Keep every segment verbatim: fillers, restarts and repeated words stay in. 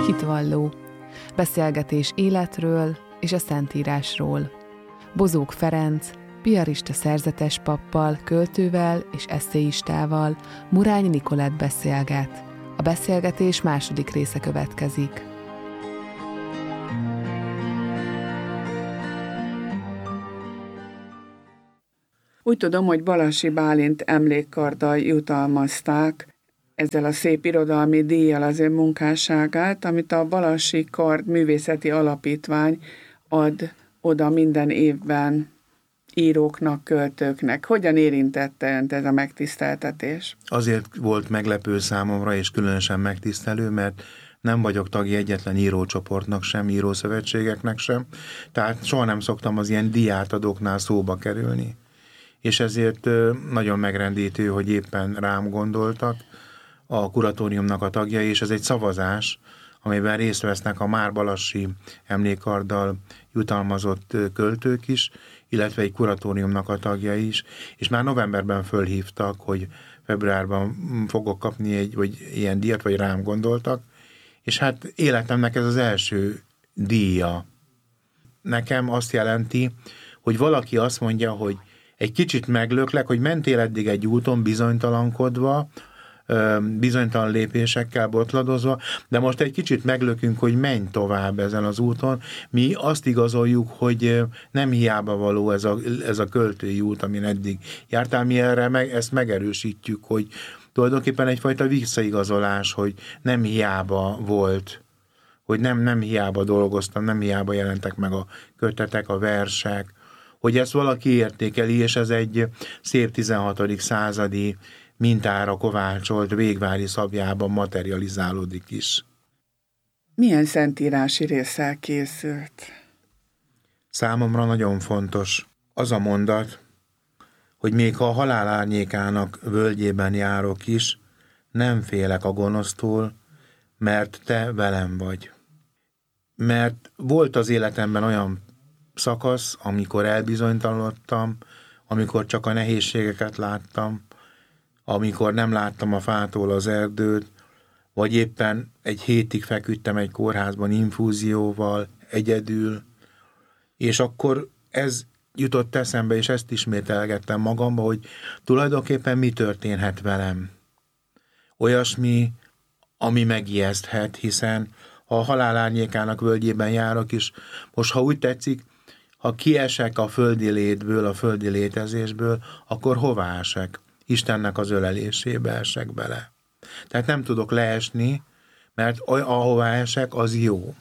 Hitvalló. Beszélgetés életről és a Szentírásról. Bozók Ferenc, piarista szerzetes pappal, költővel és esszéistával Murányi Nikolett beszélget. A beszélgetés második része következik. Úgy tudom, hogy Balassi Bálint emlékkarddal jutalmazták ezzel a szép irodalmi díjjal az ön munkásságát, amit a Balassi Kard Művészeti Alapítvány ad oda minden évben íróknak, költőknek. Hogyan érintette önt ez a megtiszteltetés? Azért volt meglepő számomra, és különösen megtisztelő, mert nem vagyok tagja egyetlen írócsoportnak sem, írószövetségeknek sem, tehát soha nem szoktam az ilyen díjátadóknál szóba kerülni. És ezért nagyon megrendítő, hogy éppen rám gondoltak a kuratóriumnak a tagjai, és ez egy szavazás, amiben részt vesznek a Már Balassi emlékkarddal jutalmazott költők is, illetve egy kuratóriumnak a tagjai is, és már novemberben fölhívtak, hogy februárban fogok kapni egy vagy ilyen díjat, vagy rám gondoltak, és hát életemnek ez az első díja. Nekem azt jelenti, hogy valaki azt mondja, hogy egy kicsit meglöklek, hogy mentél eddig egy úton bizonytalankodva, bizonytalan lépésekkel botladozva, de most egy kicsit meglökünk, hogy menj tovább ezen az úton. Mi azt igazoljuk, hogy nem hiába való ez a, ez a költői út, amin eddig jártál, mi erre meg, ezt megerősítjük, hogy tulajdonképpen egyfajta visszaigazolás, hogy nem hiába volt, hogy nem, nem hiába dolgoztam, nem hiába jelentek meg a kötetek, a versek, hogy ezt valaki értékeli, és ez egy szép tizenhatodik századi mintára kovácsolt végvári szabjában materializálódik is. Milyen szentírási résszel készült? Számomra nagyon fontos az a mondat, hogy még ha a halál árnyékának völgyében járok is, nem félek a gonosztól, mert te velem vagy. Mert volt az életemben olyan szakasz, amikor elbizonytalanodtam, amikor csak a nehézségeket láttam, amikor nem láttam a fától az erdőt, vagy éppen egy hétig feküdtem egy kórházban infúzióval, egyedül, és akkor ez jutott eszembe, és ezt ismételgettem magamba, hogy tulajdonképpen mi történhet velem. Olyasmi, ami megijeszthet, hiszen ha a halál árnyékának völgyében járok is, most ha úgy tetszik, ha kiesek a földi létből, a földi létezésből, akkor hová esek? Istennek az ölelésébe esek bele. Tehát nem tudok leesni, mert ahová esek, az jó.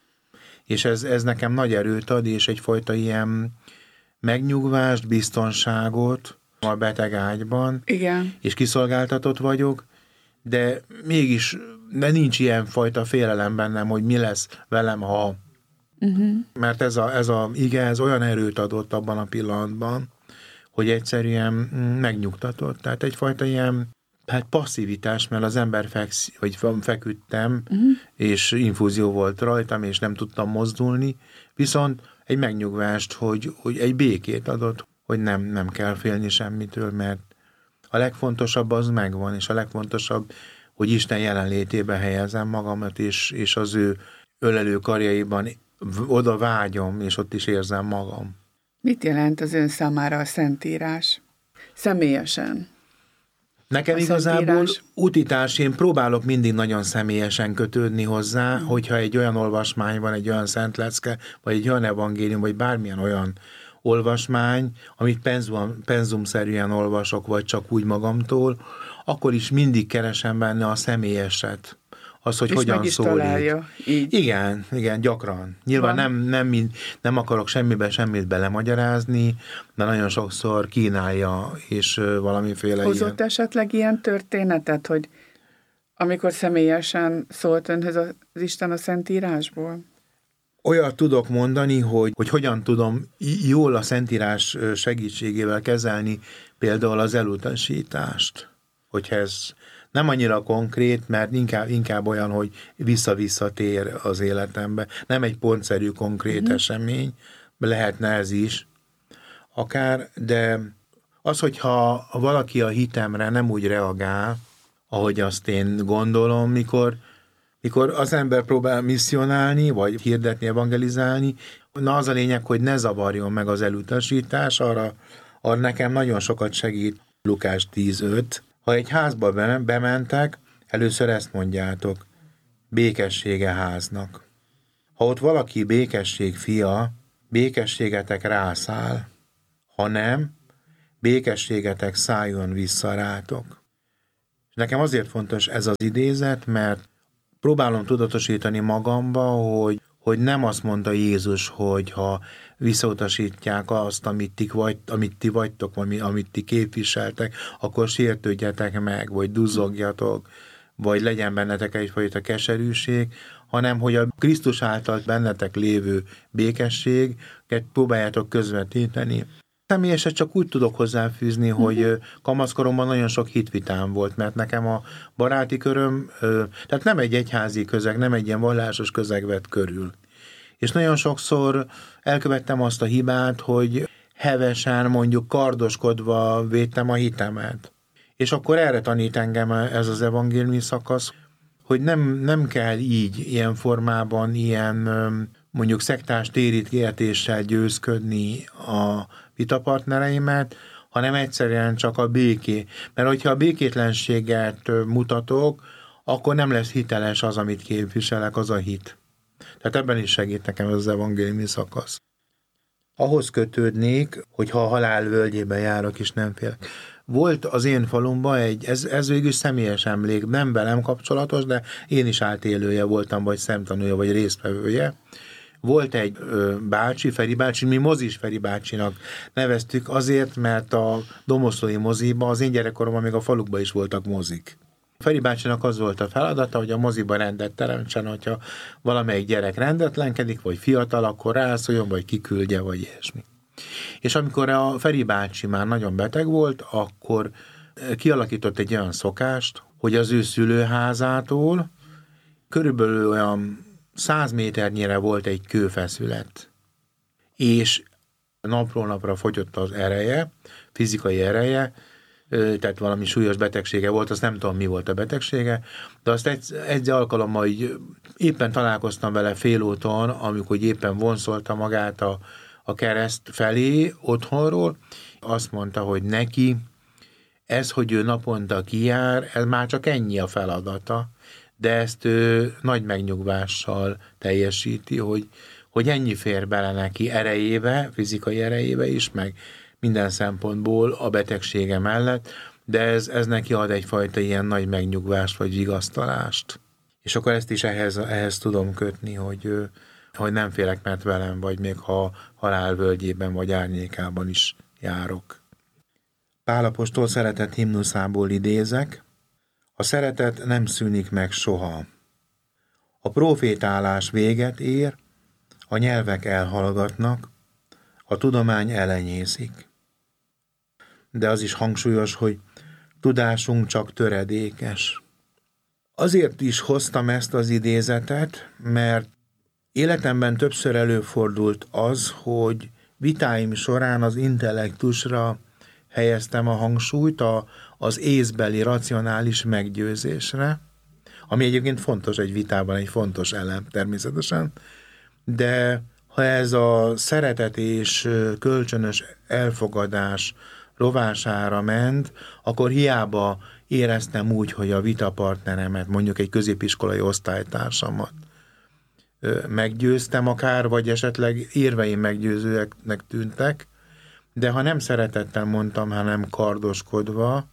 És ez, ez nekem nagy erőt ad, és egyfajta ilyen megnyugvást, biztonságot a beteg ágyban. Igen. És kiszolgáltatott vagyok, de mégis de nincs ilyen fajta félelem bennem, hogy mi lesz velem, ha... Uh-huh. Mert ez a, ez a ige, ez olyan erőt adott abban a pillanatban, hogy egyszerűen megnyugtatott. Tehát egyfajta ilyen hát passzivitás, mert az ember feksz, hogy feküdtem, uh-huh. és infúzió volt rajtam, és nem tudtam mozdulni, viszont egy megnyugvást, hogy, hogy egy békét adott, hogy nem, nem kell félni semmitől, mert a legfontosabb az megvan, és a legfontosabb, hogy Isten jelenlétében helyezem magamat, és, és az ő ölelő karjaiban oda vágyom, és ott is érzem magam. Mit jelent az ön számára a Szentírás? Személyesen. Nekem a igazából Szentírás... útitárs, én próbálok mindig nagyon személyesen kötődni hozzá, hmm. hogyha egy olyan olvasmány van, egy olyan szentlecke, vagy egy olyan evangélium, vagy bármilyen olyan olvasmány, amit penzum, penzumszerűen olvasok, vagy csak úgy magamtól, akkor is mindig keresem benne a személyeset. Az, hogy és hogyan meg is szólít. Találja, így. Igen, igen, gyakran. Nyilván nem, nem, nem, nem akarok semmibe semmit belemagyarázni, de nagyon sokszor kínálja, és valamiféle Hozott ilyen... esetleg ilyen történetet, hogy amikor személyesen szólt önhöz az Isten a Szentírásból? Olyat tudok mondani, hogy, hogy hogyan tudom jól a Szentírás segítségével kezelni például az elutasítást. Hogyha ez nem annyira konkrét, mert inkább, inkább olyan, hogy vissza-vissza tér az életembe. Nem egy pontszerű, konkrét mm. esemény, lehetne ez is akár, de az, hogyha valaki a hitemre nem úgy reagál, ahogy azt én gondolom, mikor, Mikor az ember próbál misszionálni, vagy hirdetni, evangelizálni, na az a lényeg, hogy ne zavarjon meg az elutasítás, arra, arra nekem nagyon sokat segít Lukás tíz öt. Ha egy házba bementek, először ezt mondjátok, békessége háznak. Ha ott valaki békesség fia, békességetek rászáll, ha nem, békességetek szálljon vissza rátok. Nekem azért fontos ez az idézet, mert próbálom tudatosítani magamba, hogy, hogy nem azt mondta Jézus, hogy ha visszautasítják azt, amit ti, vagy, amit ti vagytok, vagy amit ti képviseltek, akkor sértődjetek meg, vagy duzzogjatok, vagy legyen bennetek egyfajta keserűség, hanem hogy a Krisztus által bennetek lévő békességet próbáljátok közvetíteni. Személyesen csak úgy tudok hozzáfűzni, uh-huh. hogy kamaszkoromban nagyon sok hitvitám volt, mert nekem a baráti köröm, tehát nem egy egyházi közeg, nem egy ilyen vallásos közeg vett körül. És nagyon sokszor elkövettem azt a hibát, hogy hevesen, mondjuk kardoskodva védtem a hitemet. És akkor erre tanít engem ez az evangéliumi szakasz, hogy nem, nem kell így, ilyen formában, ilyen mondjuk szektás térítgetéssel győzködni a vitapartnereimet, hanem egyszerűen csak a béké. Mert hogyha a békétlenséget mutatok, akkor nem lesz hiteles az, amit képviselek, az a hit. Tehát ebben is segít nekem az evangéliumi szakasz. Ahhoz kötődnék, hogy ha a halál völgyében járok, és nem félek. Volt az én falumban egy, ez, ez végül személyes emlék, nem velem kapcsolatos, de én is átélője voltam, vagy szemtanúja, vagy résztvevője. Volt egy ö, bácsi, Feri bácsi, mi Mozis Feri bácsinak neveztük azért, mert a domoszlói moziba, az én gyerekkoromban még a falukban is voltak mozik. Feri bácsinak az volt a feladata, hogy a moziba rendet teremtsen, hogyha valamelyik gyerek rendetlenkedik, vagy fiatal, akkor rászóljon, vagy kiküldje, vagy ilyesmi. És amikor a Feri bácsi már nagyon beteg volt, akkor kialakított egy olyan szokást, hogy az ő szülőházától körülbelül olyan száz méternyire volt egy kőfeszület. És napról napra fogyott az ereje, fizikai ereje, tehát valami súlyos betegsége volt, azt nem tudom, mi volt a betegsége, de azt egy, egy alkalommal így éppen találkoztam vele félúton, amikor éppen vonszolta magát a, a kereszt felé otthonról, azt mondta, hogy neki ez, hogy ő naponta kijár, ez már csak ennyi a feladata, de ezt ő nagy megnyugvással teljesíti, hogy, hogy ennyi fér bele neki erejébe, fizikai erejébe is, meg minden szempontból a betegsége mellett, de ez, ez neki ad egyfajta ilyen nagy megnyugvást, vagy vigasztalást. És akkor ezt is ehhez, ehhez tudom kötni, hogy, hogy nem félek, mert velem vagy, még ha halálvölgyében vagy árnyékában is járok. Pál apostol szeretett himnuszából idézek: a szeretet nem szűnik meg soha. A profétálás véget ér, a nyelvek elhallgatnak, a tudomány elenyészik. De az is hangsúlyos, hogy tudásunk csak töredékes. Azért is hoztam ezt az idézetet, mert életemben többször előfordult az, hogy vitáim során az intellektusra helyeztem a hangsúlyt, a, az észbeli, racionális meggyőzésre, ami egyébként fontos egy vitában, egy fontos elem természetesen, de ha ez a szeretet és kölcsönös elfogadás rovására ment, akkor hiába éreztem úgy, hogy a vitapartneremet, mondjuk egy középiskolai osztálytársamat meggyőztem akár, vagy esetleg érveim meggyőzőeknek tűntek, de ha nem szeretettel mondtam, hanem kardoskodva,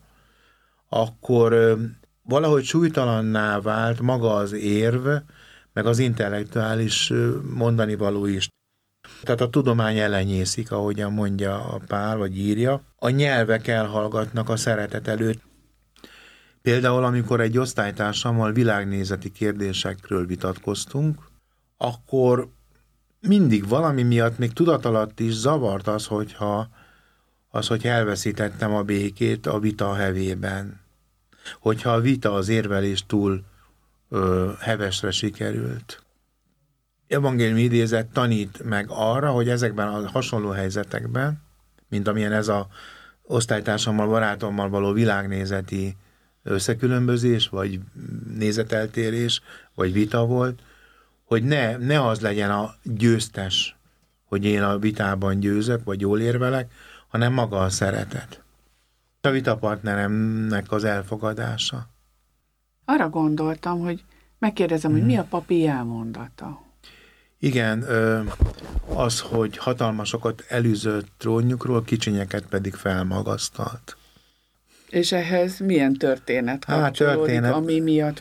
akkor valahogy súlytalanná vált maga az érv, meg az intellektuális mondani való is. Tehát a tudomány elenyészik, ahogyan mondja a Pál, vagy írja. A nyelvek elhallgatnak a szeretet előtt. Például, amikor egy osztálytársammal világnézeti kérdésekről vitatkoztunk, akkor mindig valami miatt még tudatalatt is zavart az, hogyha, az, hogy elveszítettem a békét a vita hevében. Hogyha a vita, az érvelés túl ö, hevesre sikerült. Evangéliumi idézet tanít meg arra, hogy ezekben a hasonló helyzetekben, mint amilyen ez a osztálytársammal, barátommal való világnézeti összekülönbözés, vagy nézeteltérés, vagy vita volt, hogy ne, ne az legyen a győztes, hogy én a vitában győzök, vagy jól érvelek, hanem maga a szeretet. A vitapartneremnek az elfogadása. Arra gondoltam, hogy megkérdezem, hmm. hogy mi a papi jelmondata. Igen, az, hogy hatalmasokat elűzött trónjukról, kicsinyeket pedig felmagasztalt. És ehhez milyen történet kapcsolódik, hát, történet, ami miatt